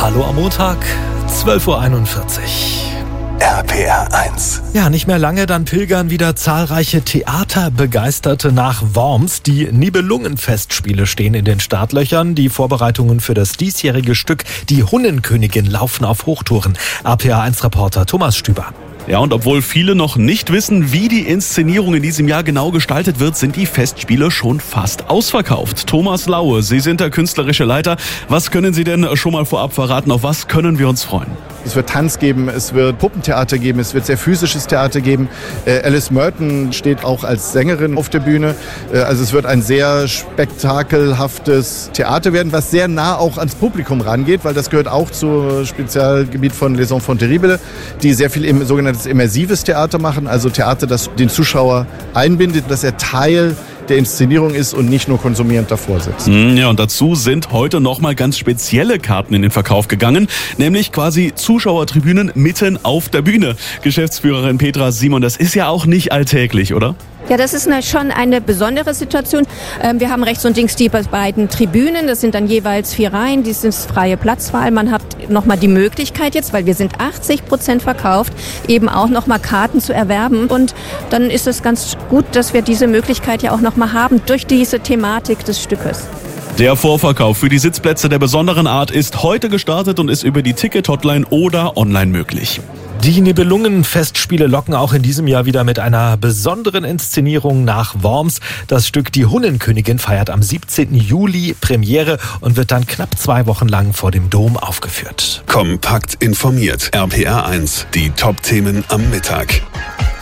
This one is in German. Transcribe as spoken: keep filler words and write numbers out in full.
Hallo am Montag, zwölf Uhr einundvierzig. R P R eins. Ja, nicht mehr lange, dann pilgern wieder zahlreiche Theaterbegeisterte nach Worms. Die Nibelungenfestspiele stehen in den Startlöchern. Die Vorbereitungen für das diesjährige Stück Die Hunnenkönigin laufen auf Hochtouren. R P R eins Reporter Thomas Stüber. Ja, und obwohl viele noch nicht wissen, wie die Inszenierung in diesem Jahr genau gestaltet wird, sind die Festspiele schon fast ausverkauft. Thomas Laue, Sie sind der künstlerische Leiter. Was können Sie denn schon mal vorab verraten? Auf was können wir uns freuen? Es wird Tanz geben, es wird Puppentheater geben, es wird sehr physisches Theater geben. Äh, Alice Merton steht auch als Sängerin auf der Bühne. Äh, also es wird ein sehr spektakelhaftes Theater werden, was sehr nah auch ans Publikum rangeht, weil das gehört auch zum Spezialgebiet von Les Enfants Terribles, die sehr viel im sogenanntes immersives Theater machen, also Theater, das den Zuschauer einbindet, dass er Teil der Inszenierung ist und nicht nur konsumierend davor sitzt. Ja, und dazu sind heute nochmal ganz spezielle Karten in den Verkauf gegangen, nämlich quasi Zuschauertribünen mitten auf der Bühne. Geschäftsführerin Petra Simon, das ist ja auch nicht alltäglich, oder? Ja, das ist eine, schon eine besondere Situation. Ähm, wir haben rechts und links die beiden Tribünen. Das sind dann jeweils vier Reihen. Dies ist freie Platzwahl. Man hat nochmal die Möglichkeit jetzt, weil wir sind achtzig Prozent verkauft, eben auch nochmal Karten zu erwerben. Und dann ist es ganz gut, dass wir diese Möglichkeit ja auch nochmal haben durch diese Thematik des Stückes. Der Vorverkauf für die Sitzplätze der besonderen Art ist heute gestartet und ist über die Ticket-Hotline oder online möglich. Die Nibelungenfestspiele locken auch in diesem Jahr wieder mit einer besonderen Inszenierung nach Worms. Das Stück Die Hunnenkönigin feiert am siebzehnten Juli Premiere und wird dann knapp zwei Wochen lang vor dem Dom aufgeführt. Kompakt informiert. R P R eins. Die Top-Themen am Mittag.